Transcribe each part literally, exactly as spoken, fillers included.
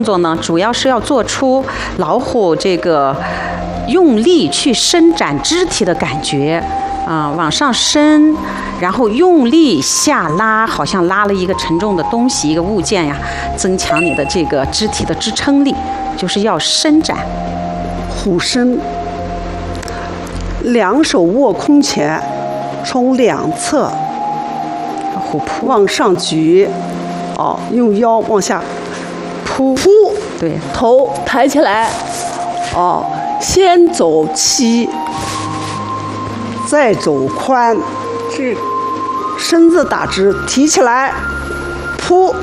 作呢，主要是要做出老虎这个用力去伸展肢体的感觉啊、呃，往上伸，然后用力下拉，好像拉了一个沉重的东西，一个物件呀，增强你的这个肢体的支撑力，就是要伸展。 虎身，两手握空前，从两侧虎扑往上举，哦，用腰往下。扑扑， 对， 头抬起来，哦，先走齐，再走宽， 是， 身子打直，提起来，扑。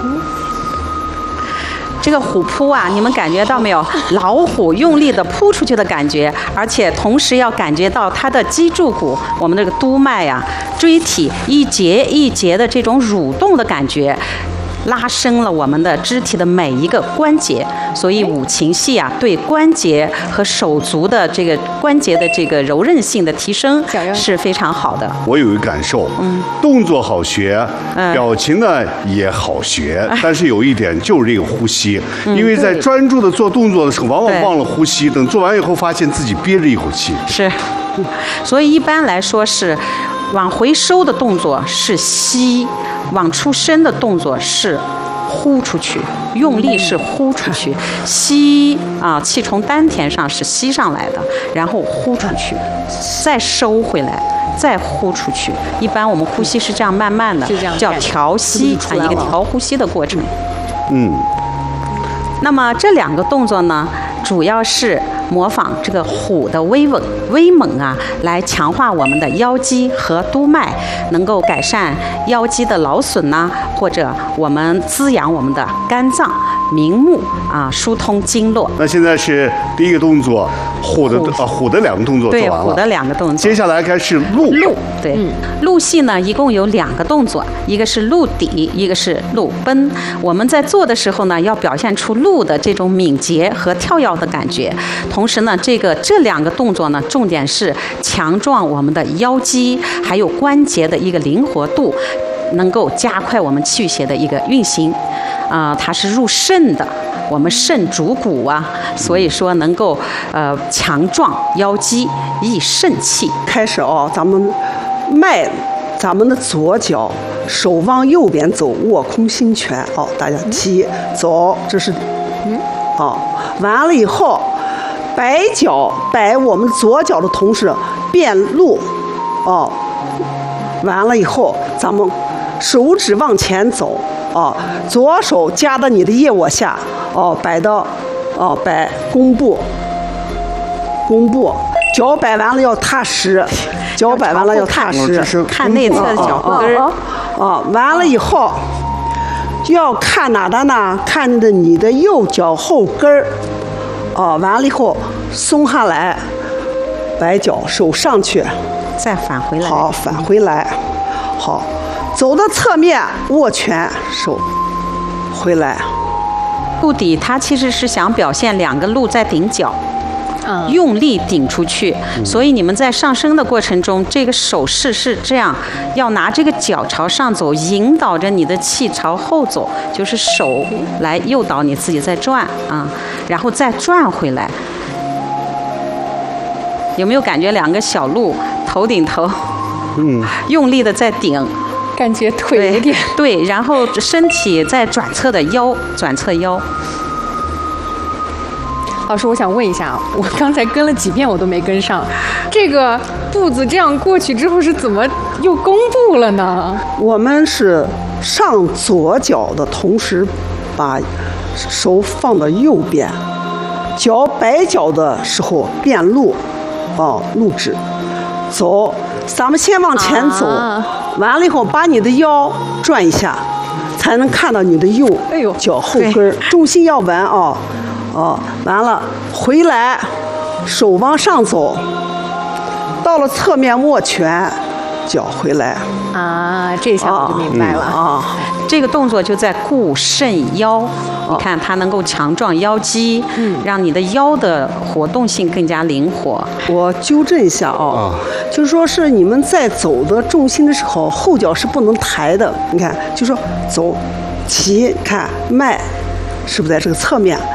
这个虎扑啊，你们感觉到没有？老虎用力的扑出去的感觉，而且同时要感觉到它的脊柱骨，我们这个督脉呀、椎体一节一节的这种蠕动的感觉。拉伸了我们的肢体的每一个关节，所以五禽戏啊，对关节和手足的这个关节的这个柔韧性的提升是非常好的。 我有一个感受，嗯，动作好学，嗯、表情呢也好学，但是有一点就是这个呼吸，嗯、因为在专注的做动作的时候，往往忘了呼吸，等做完以后发现自己憋着一口气。 是，所以一般来说是往回收的动作是吸。往出伸的动作是呼出去，用力是呼出去，吸啊，气从丹田上是吸上来的，然后呼出去，再收回来，再呼出去。一般我们呼吸是这样慢慢的，叫调息啊，一个调呼吸的过程。 嗯。 那么这两个动作呢，主要是模仿这个虎的威猛威猛啊，来强化我们的腰肌和督脉，能够改善腰肌的劳损呐、啊，或者我们滋养我们的肝脏、明目啊，疏通经络。 那现在是第一个动作，虎的啊虎的两个动作做完了， 对，虎的两个动作。 接下来开始鹿。 鹿，对，嗯、鹿戏呢一共有两个动作，一个是鹿底，一个是鹿奔。我们在做的时候呢，要表现出鹿的这种敏捷和跳跃的感觉。同时呢，这个这两个动作呢，重点是强壮我们的腰肌，还有关节的一个灵活度，能够加快我们气血的一个运行。啊、呃，它是入肾的，我们肾主骨啊，所以说能够呃强壮腰肌，益肾气。 开始哦，咱们迈咱们的左脚，手往右边走，握空心拳。哦，大家提走，这是嗯，哦，完了以后。摆脚摆我们左脚的同时变路，哦，完了以后咱们手指往前走，哦，左手夹到你的腋窝下，哦，摆到，哦，摆弓步，弓步，脚摆完了要踏实，脚摆完了要踏实， 看内侧的脚后跟， 哦，哦，完了以后要看哪的呢？看的你的右脚后跟儿。哦，完了以后松下来，摆脚，手上去， 再返回来。 好，返回来，好，走到侧面握拳，手回来。 鹿底它其实是想表现两个鹿在顶脚，嗯、用力顶出去。嗯、所以你们在上升的过程中，这个手势是这样，要拿这个脚朝上走，引导着你的气朝后走，就是手来诱导你自己在转啊。然后再转回来，有没有感觉两个小鹿头顶头，嗯，用力的在顶， 感觉腿有点对, 对，然后身体在转侧的腰，转侧腰。 老师，我想问一下，我刚才跟了几遍我都没跟上，这个步子这样过去之后是怎么又弓步了呢？ 我们是上左脚的同时，把手放到右边，脚摆脚的时候变路，哦，路指，走，咱们先往前走，啊、完了以后把你的腰转一下，才能看到你的右脚后跟，重心要稳啊，哦，完了回来，手往上走，到了侧面握拳，脚回来。 啊，这下我就明白了啊。 哦嗯哦这个动作就在固肾腰，你看它能够强壮腰肌，嗯，让你的腰的活动性更加灵活。 我纠正一下啊，就是说是你们在走的重心的时候，后脚是不能抬的。你看，就说走，齐，看迈，是不是在这个侧面？